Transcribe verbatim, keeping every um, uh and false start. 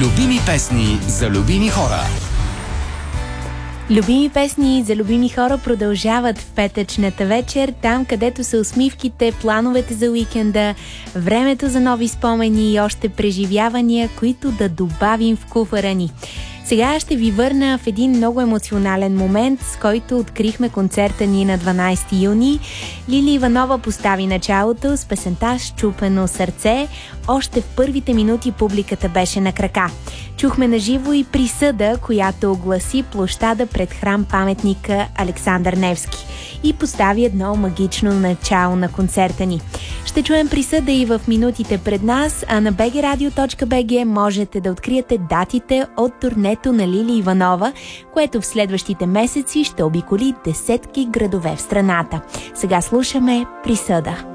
Любими песни за любими хора. Любими песни за любими хора продължават в петъчната вечер, там където са усмивките, плановете за уикенда, времето за нови спомени и още преживявания, които да добавим в куфара ни. Сега ще ви върна в един много емоционален момент, с който открихме концерта ни на дванайсети юни. Лили Иванова постави началото с песента "Счупено сърце". Още в първите минути публиката беше на крака. Чухме наживо и "Присъда", която огласи площада пред храм-паметника Александър Невски и постави едно магично начало на концерта ни. Ще чуем "Присъда" и в минутите пред нас, а на би джи радио точка би джи можете да откриете датите от турнето на Лили Иванова, което в следващите месеци ще обиколи десетки градове в страната. Сега слушаме "Присъда".